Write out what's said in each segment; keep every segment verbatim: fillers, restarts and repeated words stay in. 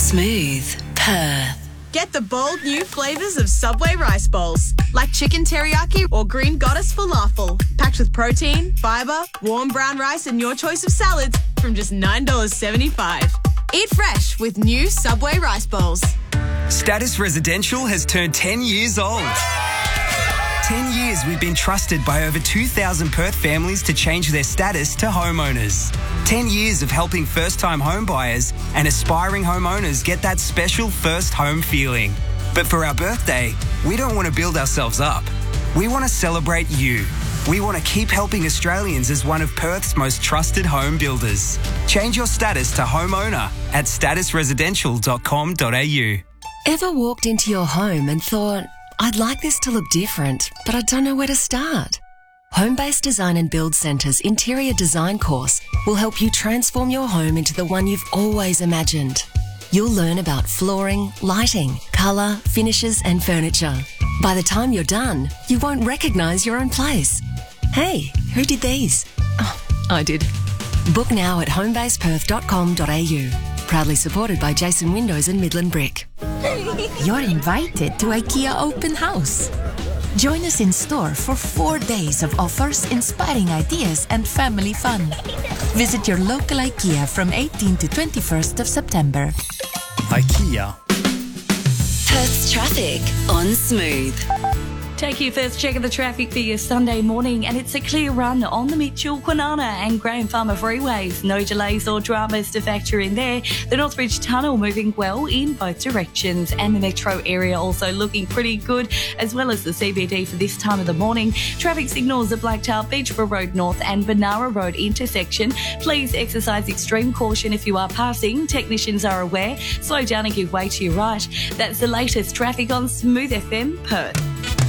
Smooth, Perth. Get the bold new flavours of Subway rice bowls, like chicken teriyaki or green goddess falafel, packed with protein, fibre, warm brown rice and your choice of salads from just nine dollars seventy-five. Eat fresh with new Subway rice bowls. Status Residential has turned ten years old. ten years we've been trusted by over two thousand Perth families to change their status to homeowners. ten years of helping first-time home buyers and aspiring homeowners get that special first home feeling. But for our birthday, we don't want to build ourselves up. We want to celebrate you. We want to keep helping Australians as one of Perth's most trusted home builders. Change your status to homeowner at status residential dot com dot a u. Ever walked into your home and thought, I'd like this to look different, but I don't know where to start? Home-Based Design and Build Centre's interior design course will help you transform your home into the one you've always imagined. You'll learn about flooring, lighting, colour, finishes and furniture. By the time you're done, you won't recognise your own place. Hey, who did these? Oh, I did. Book now at home base perth dot com dot a u. Proudly supported by Jason Windows and Midland Brick. You're invited to IKEA Open House. Join us in store for four days of offers, inspiring ideas and family fun. Visit your local IKEA from eighteenth to twenty-first of September. IKEA. Perth's traffic on Smooth. Take your first check of the traffic for your Sunday morning, and it's a clear run on the Mitchell, Kwinana and Graham Farmer freeways. No delays or dramas to factor in there. The Northbridge Tunnel moving well in both directions, and the metro area also looking pretty good, as well as the C B D for this time of the morning. Traffic signals at Blacktown Beachborough Road North and Benara Road intersection. Please exercise extreme caution if you are passing. Technicians are aware. Slow down and give way to your right. That's the latest traffic on Smooth F M Perth.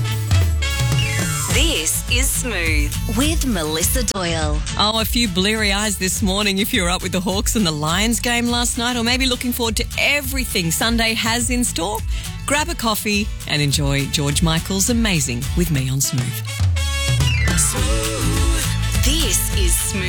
This is Smooth with Melissa Doyle. Oh, a few bleary eyes this morning if you were up with the Hawks and the Lions game last night, or maybe looking forward to everything Sunday has in store. Grab a coffee and enjoy George Michael's Amazing with me on Smooth. Smooth. This is Smooth.